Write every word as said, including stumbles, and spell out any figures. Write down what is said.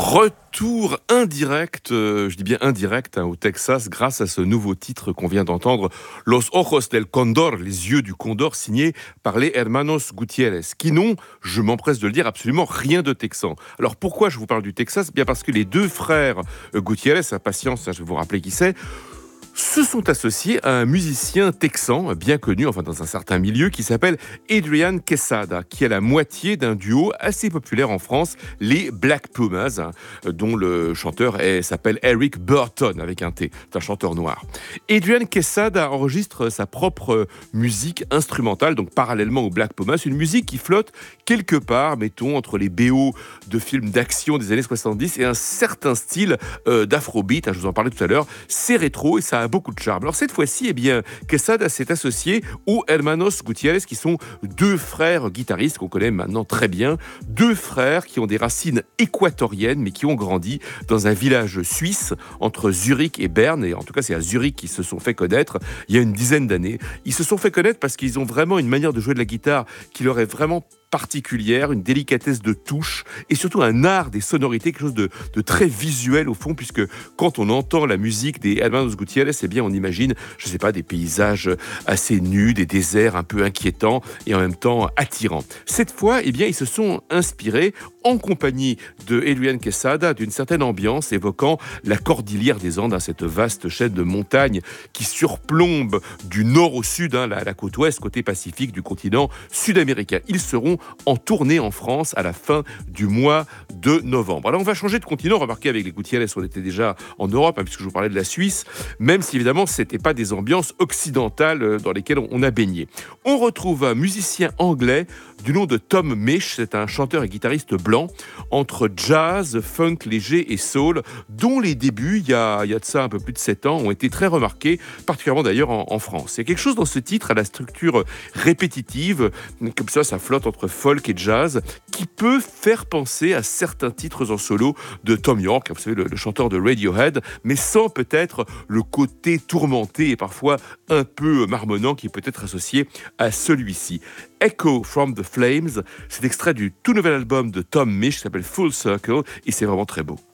Retour indirect, euh, je dis bien indirect, hein, au Texas, grâce à ce nouveau titre qu'on vient d'entendre, Los Ojos del Condor, les yeux du Condor, signé par les Hermanos Gutiérrez, qui n'ont, je m'empresse de le dire, absolument rien de texan. Alors pourquoi je vous parle du Texas ? Bien parce que les deux frères euh, Gutiérrez, à patience, hein, je vais vous rappeler qui c'est, se sont associés à un musicien texan bien connu, enfin dans un certain milieu, qui s'appelle Adrian Quesada, qui est la moitié d'un duo assez populaire en France, les Black Pumas, hein, dont le chanteur est, s'appelle Eric Burton, avec un T, c'est un chanteur noir. Adrian Quesada enregistre sa propre musique instrumentale, donc parallèlement aux Black Pumas, une musique qui flotte quelque part, mettons, entre les B O de films d'action des années soixante-dix et un certain style euh, d'afrobeat, hein, je vous en parlais tout à l'heure, c'est rétro et ça a beaucoup de charme. Alors cette fois-ci, eh bien, Quesada s'est associé aux Hermanos Gutiérrez, qui sont deux frères guitaristes qu'on connaît maintenant très bien, deux frères qui ont des racines équatoriennes, mais qui ont grandi dans un village suisse entre Zurich et Berne, et en tout cas c'est à Zurich qu'ils se sont fait connaître il y a une dizaine d'années. Ils se sont fait connaître parce qu'ils ont vraiment une manière de jouer de la guitare qui leur est vraiment particulière, une délicatesse de touche et surtout un art des sonorités, quelque chose de, de très visuel au fond, puisque quand on entend la musique des Hermanos Gutiérrez, eh bien on imagine, je sais pas, des paysages assez nus, des déserts un peu inquiétants et en même temps attirants. Cette fois, eh bien ils se sont inspirés en compagnie de Adrian Quesada d'une certaine ambiance évoquant la cordillère des Andes, hein, cette vaste chaîne de montagnes qui surplombe du nord au sud, hein, la, la côte ouest, côté Pacifique du continent sud-américain. Ils seront en tournée en France à la fin du mois de novembre. Alors on va changer de continent, remarquez avec les Gutiérrez, on était déjà en Europe, hein, puisque je vous parlais de la Suisse, même si évidemment ce n'était pas des ambiances occidentales dans lesquelles on a baigné. On retrouve un musicien anglais du nom de Tom Misch, c'est un chanteur et guitariste blanc, entre jazz, funk léger et soul, dont les débuts, il y a, il y a de ça un peu plus de sept ans, ont été très remarqués, particulièrement d'ailleurs en, en France. Il y a quelque chose dans ce titre à la structure répétitive, comme ça, ça flotte entre folk et jazz, qui peut faire penser à certains titres en solo de Thom Yorke, vous savez, le, le chanteur de Radiohead, mais sans peut-être le côté tourmenté et parfois un peu marmonnant qui peut être associé à celui-ci. Echo from the Flames, c'est extrait du tout nouvel album de Tom Misch qui s'appelle Full Circle et c'est vraiment très beau.